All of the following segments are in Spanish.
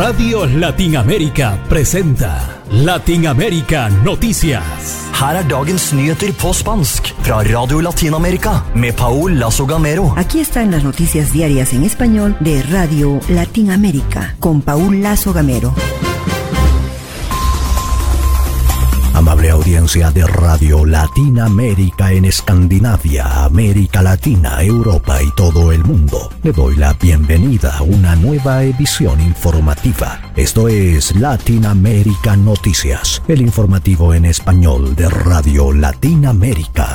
Radio Latinoamérica presenta Latinoamérica Noticias. Her er dagens nyheter på spansk fra Radio Latinoamérica med Paul Lazo Gamero. Aquí están las noticias diarias en español de Radio Latinoamérica con Paul Lazo Gamero. Amable audiencia de Radio Latinoamérica en Escandinavia, América Latina, Europa y todo el mundo. Le doy la bienvenida a una nueva edición informativa. Esto es Latinoamérica Noticias, el informativo en español de Radio Latinoamérica.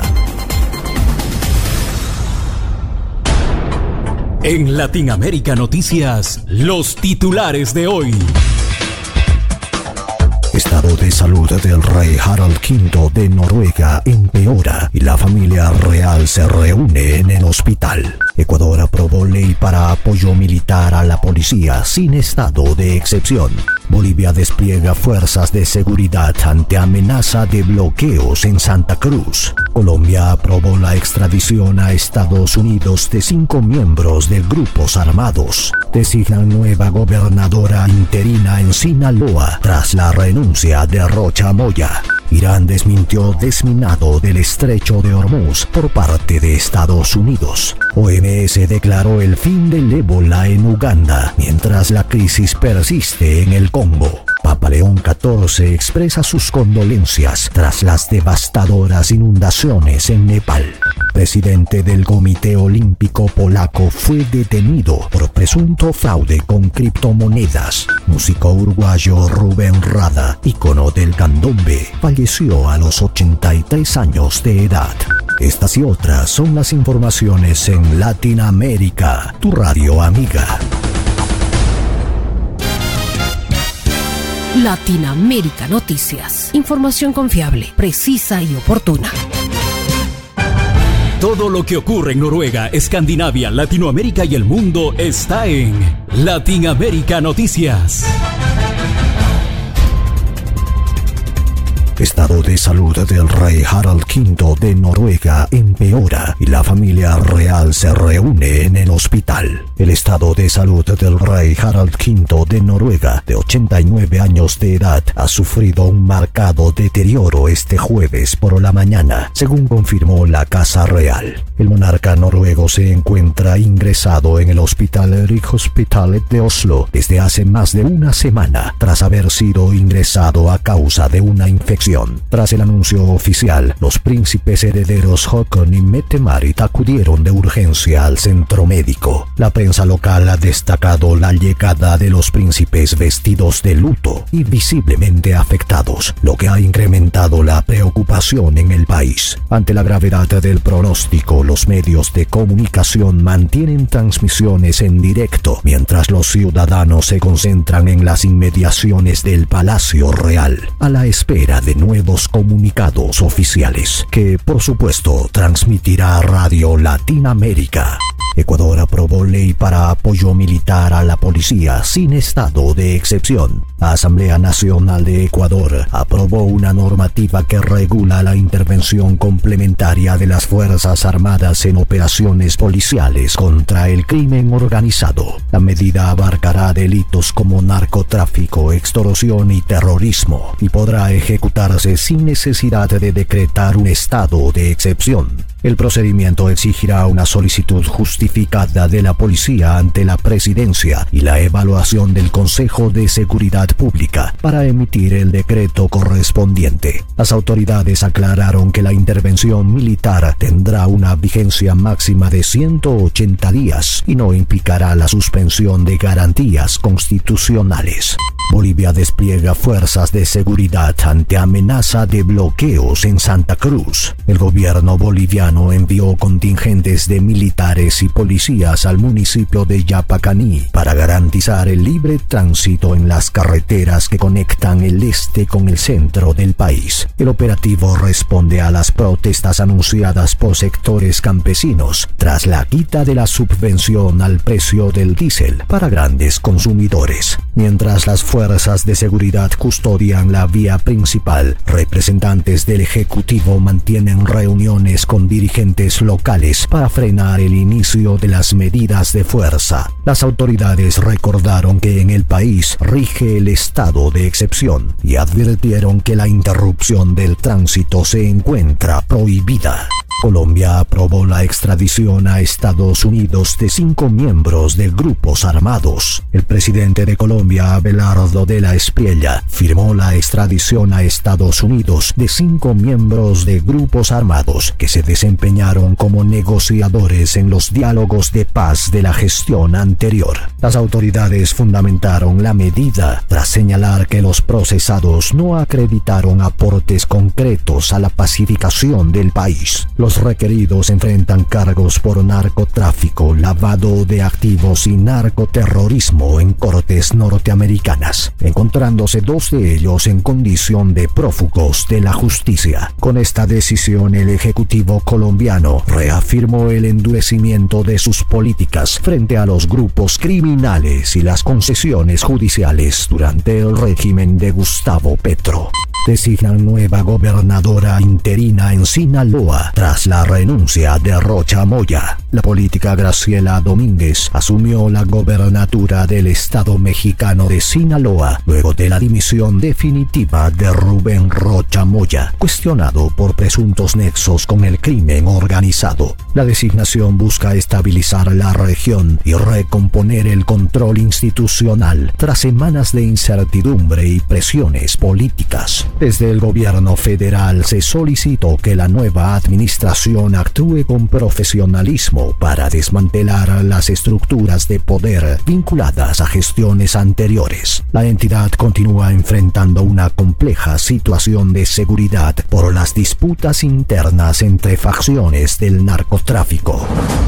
En Latinoamérica Noticias, los titulares de hoy. Estado de salud del rey Harald V de Noruega empeora y la familia real se reúne en el hospital. Ecuador aprobó ley para apoyo militar a la policía sin estado de excepción. Bolivia despliega fuerzas de seguridad ante amenaza de bloqueos en Santa Cruz. Colombia aprobó la extradición a Estados Unidos de 5 miembros de grupos armados. Designan nueva gobernadora interina en Sinaloa tras la renuncia de Rocha Moya. Irán desmintió desminado del estrecho de Hormuz por parte de Estados Unidos. OMS declaró el fin del ébola en Uganda, mientras la crisis persiste en el Congo. Papa León XIV expresa sus condolencias tras las devastadoras inundaciones en Nepal. Presidente del Comité Olímpico Polaco fue detenido por presunto fraude con criptomonedas. Músico uruguayo Rubén Rada, ícono del candombe, falleció a los 83 años de edad. Estas y otras son las informaciones en Latinoamérica, tu radio amiga. Latinoamérica Noticias. Información confiable, precisa y oportuna. Todo lo que ocurre en Noruega, Escandinavia, Latinoamérica y el mundo está en Latinoamérica Noticias. Estado de salud del rey Harald V de Noruega empeora y la familia real se reúne en el hospital. El estado de salud del rey Harald V de Noruega, de 89 años de edad, ha sufrido un marcado deterioro este jueves por la mañana, según confirmó la Casa Real. El monarca noruego se encuentra ingresado en el hospital Rikshospitalet de Oslo desde hace más de una semana, tras haber sido ingresado a causa de una infección. Tras el anuncio oficial, los príncipes herederos Håkon y Mette-Marit acudieron de urgencia al centro médico. La prensa local ha destacado la llegada de los príncipes vestidos de luto y visiblemente afectados, lo que ha incrementado la preocupación en el país. Ante la gravedad del pronóstico, los medios de comunicación mantienen transmisiones en directo, mientras los ciudadanos se concentran en las inmediaciones del Palacio Real, a la espera de nuevos comunicados oficiales, que por supuesto transmitirá Radio Latinoamérica. Ecuador aprobó ley para apoyo militar a la policía sin estado de excepción. La Asamblea Nacional de Ecuador aprobó una normativa que regula la intervención complementaria de las Fuerzas Armadas en operaciones policiales contra el crimen organizado. La medida abarcará delitos como narcotráfico, extorsión y terrorismo, y podrá ejecutarse sin necesidad de decretar un estado de excepción. El procedimiento exigirá una solicitud justificada de la policía ante la presidencia y la evaluación del Consejo de Seguridad Pública para emitir el decreto correspondiente. Las autoridades aclararon que la intervención militar tendrá una vigencia máxima de 180 días y no implicará la suspensión de garantías constitucionales. Bolivia despliega fuerzas de seguridad ante amenaza de bloqueos en Santa Cruz. El gobierno boliviano envió contingentes de militares y policías al municipio de Yapacaní para garantizar el libre tránsito en las carreteras que conectan el este con el centro del país. El operativo responde a las protestas anunciadas por sectores campesinos tras la quita de la subvención al precio del diésel para grandes consumidores. Mientras las fuerzas de seguridad custodian la vía principal, representantes del Ejecutivo mantienen reuniones con dirigentes locales para frenar el inicio de las medidas de fuerza. Las autoridades recordaron que en el país rige el estado de excepción y advirtieron que la interrupción del tránsito se encuentra prohibida. Colombia aprobó la extradición a Estados Unidos de 5 miembros de grupos armados. El presidente de Colombia, Abelardo de la Espriella, firmó la extradición a Estados Unidos de 5 miembros de grupos armados que se desempeñaron como negociadores en los diálogos de paz de la gestión anterior. Las autoridades fundamentaron la medida tras señalar que los procesados no acreditaron aportes concretos a la pacificación del país. Los requeridos enfrentan cargos por narcotráfico, lavado de activos y narcoterrorismo en cortes norteamericanas, encontrándose 2 de ellos en condición de prófugos de la justicia. Con esta decisión, el Ejecutivo colombiano reafirmó el endurecimiento de sus políticas frente a los grupos criminales y las concesiones judiciales durante el régimen de Gustavo Petro. Designan nueva gobernadora interina en Sinaloa tras la renuncia de Rocha Moya. La política Graciela Domínguez asumió la gobernatura del estado mexicano de Sinaloa luego de la dimisión definitiva de Rubén Rocha Moya, cuestionado por presuntos nexos con el crimen organizado. La designación busca estabilizar la región y recomponer el control institucional tras semanas de incertidumbre y presiones políticas. Desde el gobierno federal se solicitó que la nueva administración actúe con profesionalismo para desmantelar las estructuras de poder vinculadas a gestiones anteriores. La entidad continúa enfrentando una compleja situación de seguridad por las disputas internas entre facciones del narcotráfico.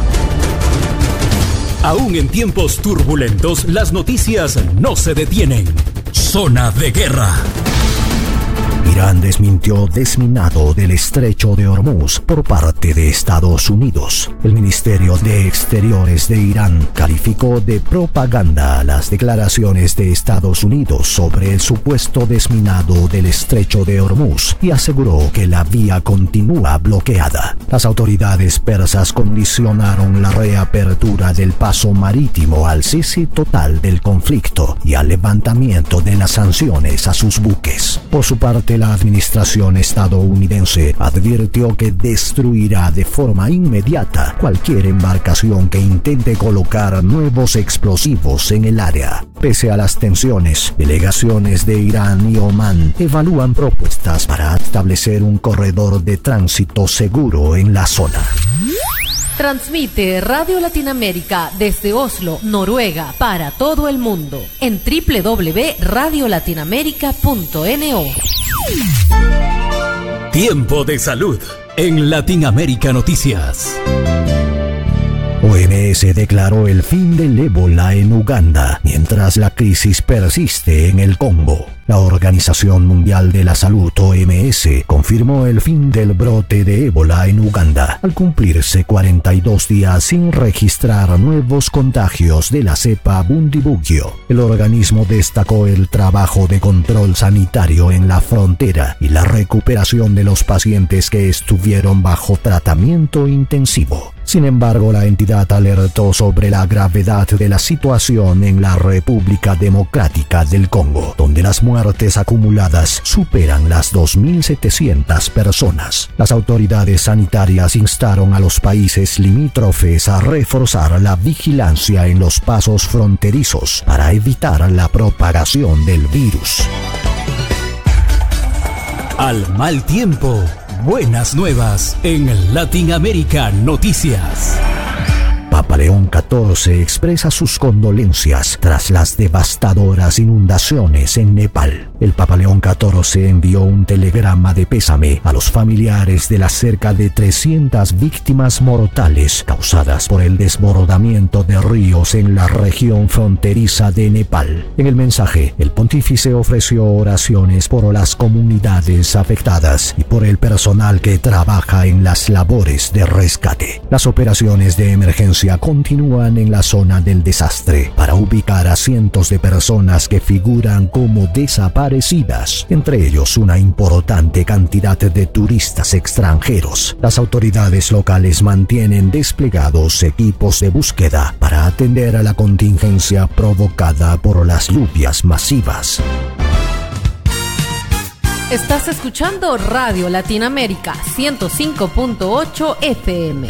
Aún en tiempos turbulentos, las noticias no se detienen. Zona de guerra. Irán desmintió desminado del estrecho de Hormuz por parte de Estados Unidos. El Ministerio de Exteriores de Irán calificó de propaganda las declaraciones de Estados Unidos sobre el supuesto desminado del estrecho de Hormuz y aseguró que la vía continúa bloqueada. Las autoridades persas condicionaron la reapertura del paso marítimo al cese total del conflicto y al levantamiento de las sanciones a sus buques. Por su parte, la administración estadounidense advirtió que destruirá de forma inmediata cualquier embarcación que intente colocar nuevos explosivos en el área. Pese a las tensiones, delegaciones de Irán y Omán evalúan propuestas para establecer un corredor de tránsito seguro en la zona. Transmite Radio Latinoamérica desde Oslo, Noruega, para todo el mundo en www.radiolatinoamerica.no. Tiempo de salud en Latinoamérica Noticias. OMS declaró el fin del ébola en Uganda, mientras la crisis persiste en el Congo. La Organización Mundial de la Salud, OMS, confirmó el fin del brote de ébola en Uganda, al cumplirse 42 días sin registrar nuevos contagios de la cepa Bundibugyo. El organismo destacó el trabajo de control sanitario en la frontera y la recuperación de los pacientes que estuvieron bajo tratamiento intensivo. Sin embargo, la entidad alertó sobre la gravedad de la situación en la República Democrática del Congo, donde las muertes acumuladas superan las 2.700 personas. Las autoridades sanitarias instaron a los países limítrofes a reforzar la vigilancia en los pasos fronterizos para evitar la propagación del virus. Al mal tiempo, buenas nuevas en Latinoamérica Noticias. Papa León XIV expresa sus condolencias tras las devastadoras inundaciones en Nepal. El Papa León XIV envió un telegrama de pésame a los familiares de las cerca de 300 víctimas mortales causadas por el desbordamiento de ríos en la región fronteriza de Nepal. En el mensaje, el pontífice ofreció oraciones por las comunidades afectadas y por el personal que trabaja en las labores de rescate. Las operaciones de emergencia continúan en la zona del desastre para ubicar a cientos de personas que figuran como desaparecidas, entre ellos una importante cantidad de turistas extranjeros. Las autoridades locales mantienen desplegados equipos de búsqueda para atender a la contingencia provocada por las lluvias masivas. Estás escuchando Radio Latinoamérica 105.8 FM.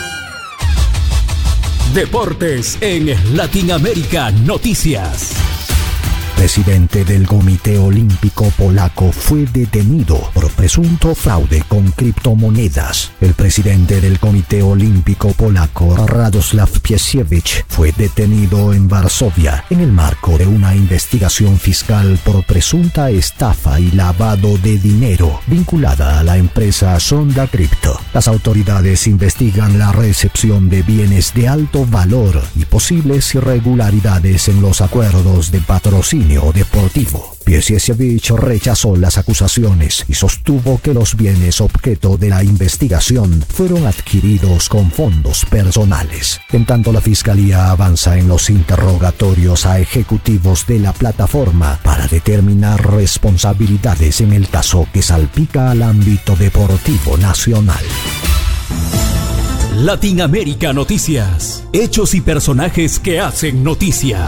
Deportes en Latinoamérica Noticias. Presidente del Comité Olímpico Polaco fue detenido por presunto fraude con criptomonedas. El presidente del Comité Olímpico Polaco, Radosław Piesiewicz, fue detenido en Varsovia en el marco de una investigación fiscal por presunta estafa y lavado de dinero vinculada a la empresa Sonda Crypto. Las autoridades investigan la recepción de bienes de alto valor y posibles irregularidades en los acuerdos de patrocinio deportivo. Piesiewicz rechazó las acusaciones y sostuvo que los bienes objeto de la investigación fueron adquiridos con fondos personales. En tanto, la Fiscalía avanza en los interrogatorios a ejecutivos de la plataforma para determinar responsabilidades en el caso que salpica al ámbito deportivo nacional. Latinoamérica Noticias. Hechos y personajes que hacen noticia.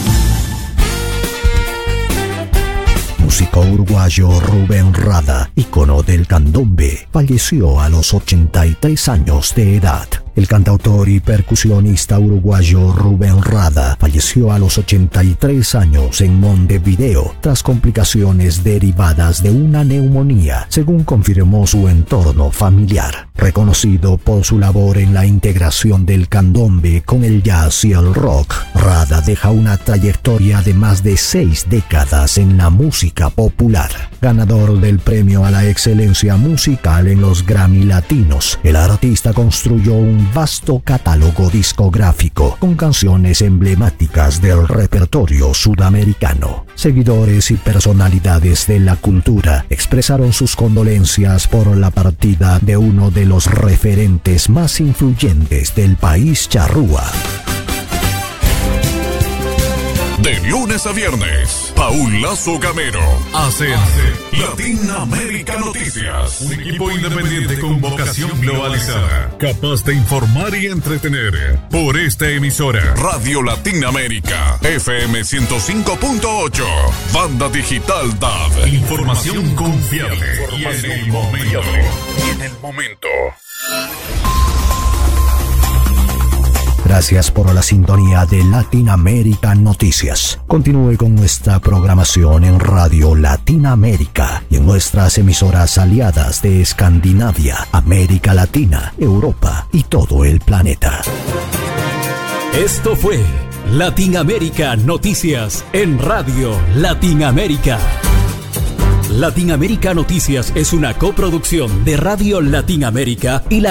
Músico uruguayo Rubén Rada, ícono del candombe, falleció a los 83 años de edad. El cantautor y percusionista uruguayo Rubén Rada falleció a los 83 años en Montevideo tras complicaciones derivadas de una neumonía, según confirmó su entorno familiar. Reconocido por su labor en la integración del candombe con el jazz y el rock, Rada deja una trayectoria de más de 6 décadas en la música popular. Ganador del premio a la excelencia musical en los Grammy Latinos, el artista construyó un vasto catálogo discográfico con canciones emblemáticas del repertorio sudamericano. Seguidores y personalidades de la cultura expresaron sus condolencias por la partida de uno de los referentes más influyentes del país charrúa. De lunes a viernes, Paul Lazo Gamero hace Latinoamérica Noticias. Un equipo independiente con vocación globalizada, capaz de informar y entretener. Por esta emisora, Radio Latinoamérica, FM 105.8, Banda Digital DAB. Información confiable y en el momento. Gracias por la sintonía de Latinoamérica Noticias. Continúe con nuestra programación en Radio Latinoamérica y en nuestras emisoras aliadas de Escandinavia, América Latina, Europa y todo el planeta. Esto fue Latinoamérica Noticias en Radio Latinoamérica. Latinoamérica Noticias es una coproducción de Radio Latinoamérica y la